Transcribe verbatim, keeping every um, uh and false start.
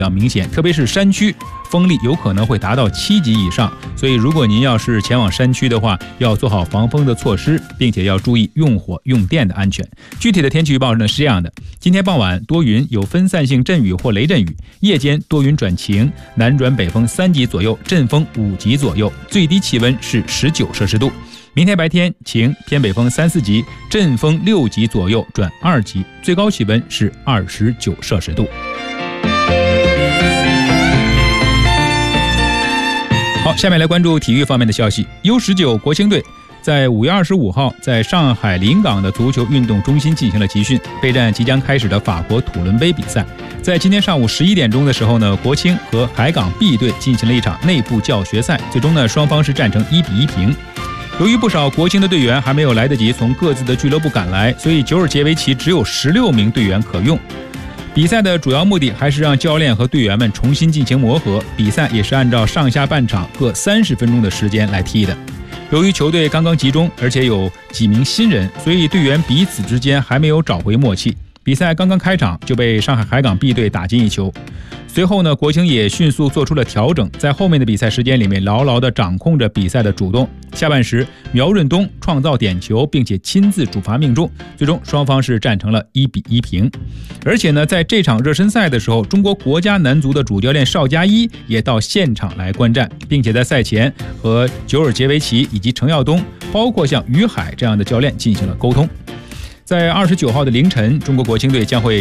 较明显，特别是山区风力有可能会达到七级以上，所以如果您要是前往山区的话，要做好防风的措施，并且要注意用火用电的安全。具体的天气预报呢是这样的：今天傍晚多云，有分散性阵雨或雷阵雨，夜间多云转晴，南转北风三级左右，阵风五级左右，最低气温是十九摄氏度。明天白天晴，偏北风三四级，阵风六级左右转二级，最高气温是二十九摄氏度。好，下面来关注体育方面的消息。 U 十九 国青队在五月二十五号在上海临港的足球运动中心进行了集训，备战即将开始的法国土伦杯比赛。在今天上午十一点钟的时候呢，国青和海港 B 队进行了一场内部教学赛，最终呢双方是战成一比一平。由于不少国青的队员还没有来得及从各自的俱乐部赶来，所以久尔杰维奇只有十六名队员可用。比赛的主要目的还是让教练和队员们重新进行磨合，比赛也是按照上下半场各三十分钟的时间来踢的。由于球队刚刚集中，而且有几名新人，所以队员彼此之间还没有找回默契。比赛刚刚开场就被上海海港 B 队打进一球，随后呢，国青也迅速做出了调整，在后面的比赛时间里面牢牢地掌控着比赛的主动。下半时，苗润东创造点球，并且亲自主罚命中，最终双方是战成了一比一平。而且呢，在这场热身赛的时候，中国国家男足的主教练邵佳一也到现场来观战，并且在赛前和久尔杰维奇以及程耀东，包括像于海这样的教练进行了沟通。在二十九号的凌晨，中国国青队将会